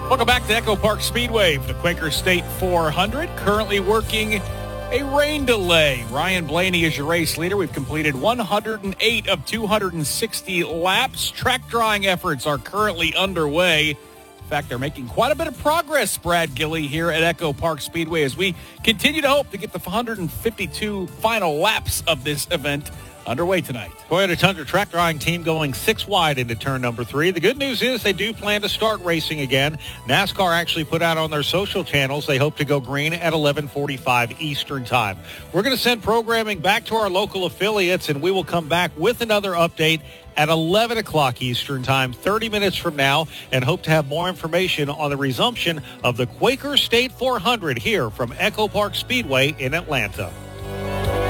Welcome back to Echo Park Speedway for the Quaker State 400. Currently working a rain delay. Ryan Blaney is your race leader. We've completed 108 of 260 laps. Track drawing efforts are currently underway. In fact, they're making quite a bit of progress, Brad Gilley, here at Echo Park Speedway as we continue to hope to get the 152 final laps of this event underway tonight. Toyota Tundra track drawing team going 6 wide into turn number 3. The good news is they do plan to start racing again. NASCAR actually put out on their social channels they hope to go green at 11:45 Eastern time. We're going to send programming back to our local affiliates, and we will come back with another update at 11 o'clock Eastern time, 30 minutes from now, and hope to have more information on the resumption of the Quaker State 400 here from Echo Park Speedway in Atlanta.